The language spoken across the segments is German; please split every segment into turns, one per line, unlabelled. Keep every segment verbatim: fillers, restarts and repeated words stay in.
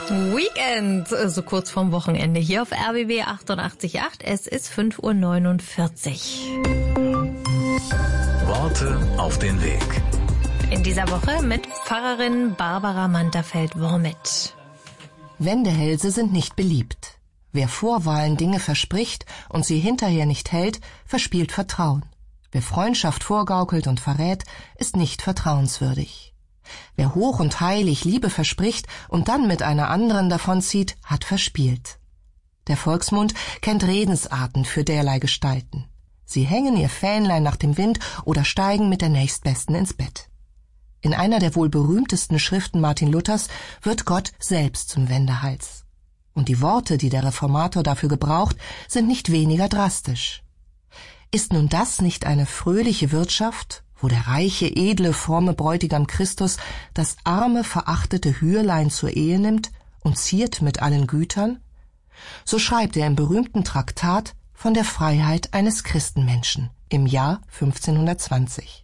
Weekend, so kurz vorm Wochenende hier auf R B B achtundachtzig Komma acht. Es ist fünf Uhr neunundvierzig.
Worte auf den Weg.
In dieser Woche mit Pfarrerin Barbara Manterfeld-Wormet.
Wendehälse sind nicht beliebt. Wer vor Wahlen Dinge verspricht und sie hinterher nicht hält, verspielt Vertrauen. Wer Freundschaft vorgaukelt und verrät, ist nicht vertrauenswürdig. Wer hoch und heilig Liebe verspricht und dann mit einer anderen davonzieht, hat verspielt. Der Volksmund kennt Redensarten für derlei Gestalten. Sie hängen ihr Fähnlein nach dem Wind oder steigen mit der Nächstbesten ins Bett. In einer der wohl berühmtesten Schriften Martin Luthers wird Gott selbst zum Wendehals. Und die Worte, die der Reformator dafür gebraucht, sind nicht weniger drastisch. Ist nun das nicht eine fröhliche Wirtschaft, wo der reiche, edle, fromme Bräutigam Christus das arme, verachtete Hürlein zur Ehe nimmt und ziert mit allen Gütern? So schreibt er im berühmten Traktat von der Freiheit eines Christenmenschen im Jahr fünfzehnhundertzwanzig.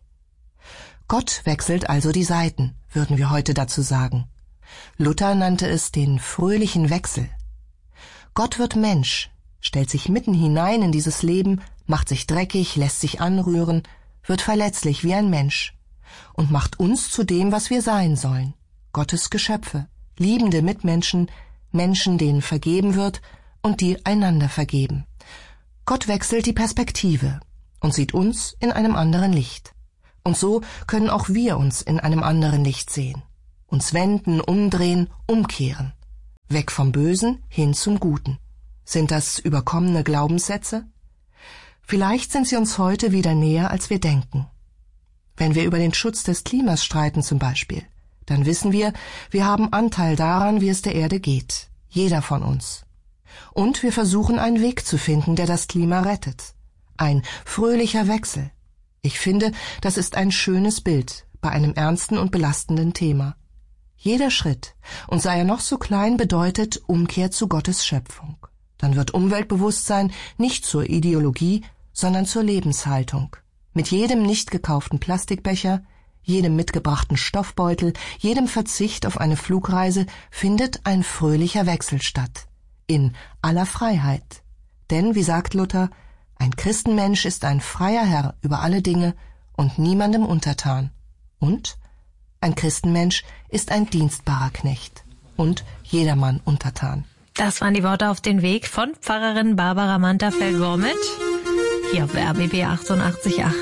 Gott wechselt also die Seiten, würden wir heute dazu sagen. Luther nannte es den fröhlichen Wechsel. Gott wird Mensch, stellt sich mitten hinein in dieses Leben, macht sich dreckig, lässt sich anrühren, wird verletzlich wie ein Mensch und macht uns zu dem, was wir sein sollen, Gottes Geschöpfe, liebende Mitmenschen, Menschen, denen vergeben wird und die einander vergeben. Gott wechselt die Perspektive und sieht uns in einem anderen Licht. Und so können auch wir uns in einem anderen Licht sehen, uns wenden, umdrehen, umkehren, weg vom Bösen hin zum Guten. Sind das überkommene Glaubenssätze? Vielleicht sind sie uns heute wieder näher, als wir denken. Wenn wir über den Schutz des Klimas streiten zum Beispiel, dann wissen wir, wir haben Anteil daran, wie es der Erde geht. Jeder von uns. Und wir versuchen einen Weg zu finden, der das Klima rettet. Ein fröhlicher Wechsel. Ich finde, das ist ein schönes Bild bei einem ernsten und belastenden Thema. Jeder Schritt, und sei er noch so klein, bedeutet Umkehr zu Gottes Schöpfung. Dann wird Umweltbewusstsein nicht zur Ideologie, sondern zur Lebenshaltung. Mit jedem nicht gekauften Plastikbecher, jedem mitgebrachten Stoffbeutel, jedem Verzicht auf eine Flugreise findet ein fröhlicher Wechsel statt. In aller Freiheit. Denn, wie sagt Luther, ein Christenmensch ist ein freier Herr über alle Dinge und niemandem untertan. Und ein Christenmensch ist ein dienstbarer Knecht und jedermann untertan.
Das waren die Worte auf den Weg von Pfarrerin Barbara Manterfeld-Wormet hier auf R B B achtundachtzig Komma acht.